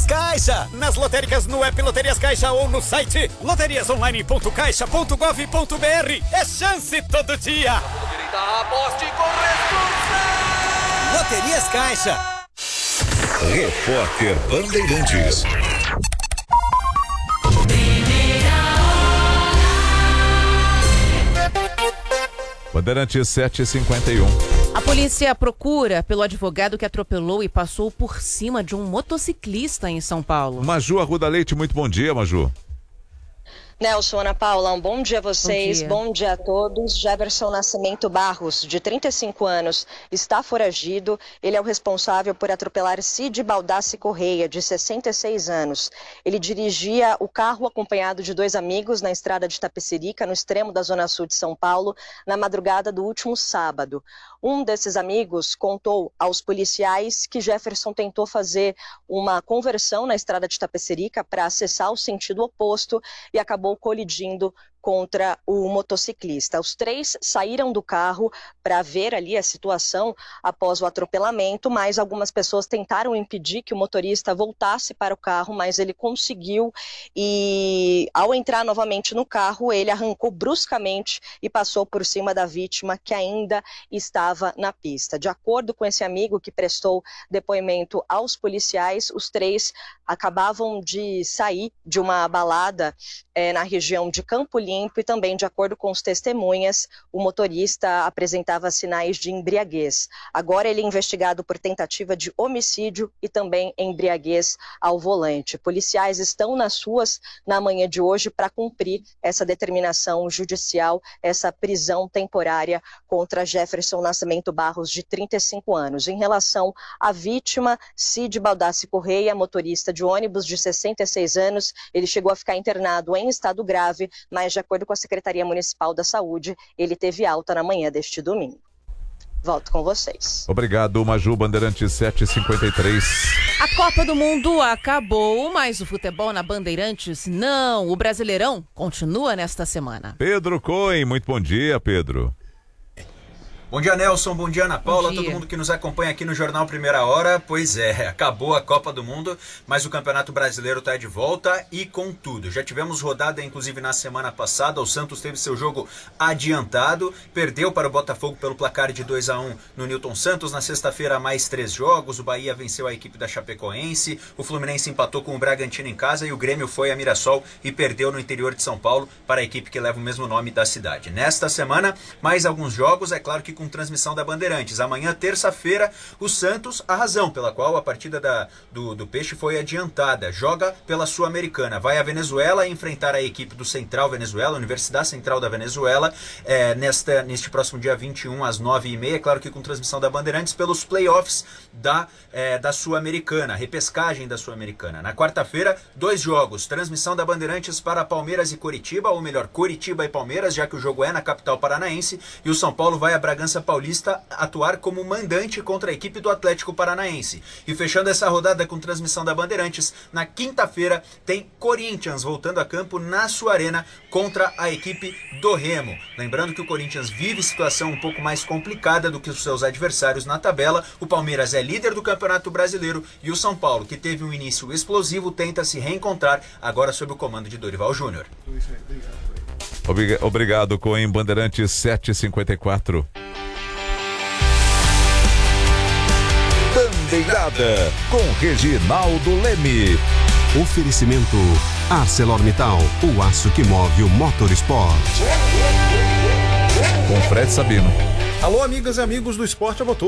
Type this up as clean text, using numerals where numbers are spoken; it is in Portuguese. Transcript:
Loterias Caixa. Nas lotéricas, no app Loterias Caixa ou no site loteriasonline.caixa.gov.br. É chance todo dia. Aposte com responsabilidade. Loterias Caixa. Repórter Bandeirantes. Bandeirantes 7h51. A polícia procura pelo advogado que atropelou e passou por cima de um motociclista em São Paulo. Maju Arruda Leite, muito bom dia, Maju. Nelson, Ana Paula, um bom dia a vocês, bom dia a todos. Jefferson Nascimento Barros, de 35 anos, está foragido. Ele é o responsável por atropelar Cid Baldassi Correia, de 66 anos. Ele dirigia o carro acompanhado de 2 amigos na estrada de Itapecerica, no extremo da zona sul de São Paulo, na madrugada do último sábado. Um desses amigos contou aos policiais que Jefferson tentou fazer uma conversão na estrada de Itapecerica para acessar o sentido oposto e acabou colidindo contra o motociclista. Os 3 saíram do carro para ver ali a situação após o atropelamento, mas algumas pessoas tentaram impedir que o motorista voltasse para o carro, mas ele conseguiu e, ao entrar novamente no carro, ele arrancou bruscamente e passou por cima da vítima, que ainda estava na pista. De acordo com esse amigo que prestou depoimento aos policiais, os 3 acabavam de sair de uma balada na região de Campo Limpo e também, de acordo com os testemunhas, o motorista apresentava sinais de embriaguez. Agora ele é investigado por tentativa de homicídio e também embriaguez ao volante. Policiais estão nas ruas na manhã de hoje para cumprir essa determinação judicial, essa prisão temporária contra Jefferson Nascimento Barros, de 35 anos. Em relação à vítima, Cid Baldassi Correia, motorista de ônibus de 66 anos, ele chegou a ficar internado em estado grave, mas de acordo com a Secretaria Municipal da Saúde, ele teve alta na manhã deste domingo. Volto com vocês. Obrigado, Maju. Bandeirantes 7h53. A Copa do Mundo acabou, mas o futebol na Bandeirantes não. O Brasileirão continua nesta semana. Pedro Cohen, muito bom dia, Pedro. Bom dia, Nelson. Bom dia, Ana Paula. Todo mundo que nos acompanha aqui no Jornal Primeira Hora. Pois é, acabou a Copa do Mundo, mas o Campeonato Brasileiro está de volta e com tudo. Já tivemos rodada, inclusive, na semana passada. O Santos teve seu jogo adiantado, perdeu para o Botafogo pelo placar de 2-1 no Newton Santos. Na sexta-feira, mais 3 jogos. O Bahia venceu a equipe da Chapecoense. O Fluminense empatou com o Bragantino em casa e o Grêmio foi a Mirassol e perdeu no interior de São Paulo para a equipe que leva o mesmo nome da cidade. Nesta semana, mais alguns jogos, é claro que com transmissão da Bandeirantes. Amanhã, terça-feira, o Santos, a razão pela qual a partida do Peixe foi adiantada, joga pela Sul-Americana. Vai à Venezuela enfrentar a equipe do Central Venezuela, Universidade Central da Venezuela, neste próximo dia 21, às 9h30. Claro que com transmissão da Bandeirantes pelos playoffs da Sul-Americana, repescagem da Sul-Americana. Na quarta-feira, 2 jogos, transmissão da Bandeirantes para Palmeiras e Coritiba, ou melhor, Coritiba e Palmeiras, já que o jogo é na capital paranaense, e o São Paulo vai a Bragança Paulista atuar como mandante contra a equipe do Atlético Paranaense. E fechando essa rodada com transmissão da Bandeirantes, na quinta-feira tem Corinthians voltando a campo na sua arena contra a equipe do Remo. Lembrando que o Corinthians vive situação um pouco mais complicada do que os seus adversários na tabela. O Palmeiras é líder do Campeonato Brasileiro e o São Paulo, que teve um início explosivo, tenta se reencontrar agora sob o comando de Dorival Júnior. Obrigado, Cohen. Bandeirantes 7h54. Bandeirada com Reginaldo Leme. Oferecimento ArcelorMittal, o aço que move o motorsport. Com Fred Sabino. Alô, amigas e amigos do Esporte a Motor.